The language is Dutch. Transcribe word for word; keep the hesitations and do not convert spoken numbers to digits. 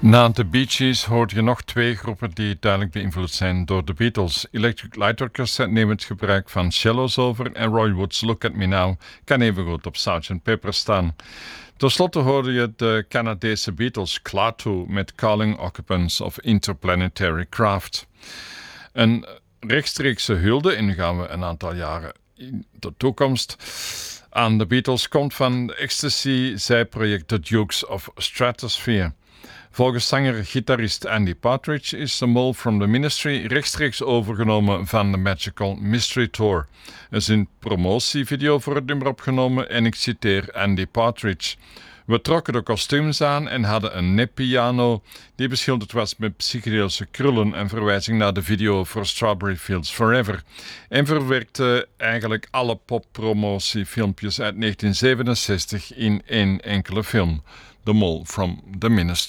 Na de Bee Gees hoor je nog twee groepen die duidelijk beïnvloed zijn door de Beatles. Electric Light Orchestra neemt het gebruik van cello's over en Roy Wood's Look at Me Now kan evengoed op sergeant Pepper staan. Ten slotte hoorde je de Canadese Beatles Klaatu met Calling Occupants of Interplanetary Craft. Een rechtstreekse hulde, en nu gaan we een aantal jaren in de toekomst, aan de Beatles komt van het ecstasy-zijproject The Dukes of Stratosphere. Volgens zanger-gitarist Andy Partridge is The Mole from the Ministry rechtstreeks overgenomen van de Magical Mystery Tour. Er is een promotievideo voor het nummer opgenomen en ik citeer Andy Partridge. We trokken de kostuums aan en hadden een neppiano die beschilderd was met psychedelische krullen, en verwijzing naar de video voor Strawberry Fields Forever. En verwerkte eigenlijk alle poppromotiefilmpjes uit negentien zevenenzestig in één enkele film. The Mole from the Ministry.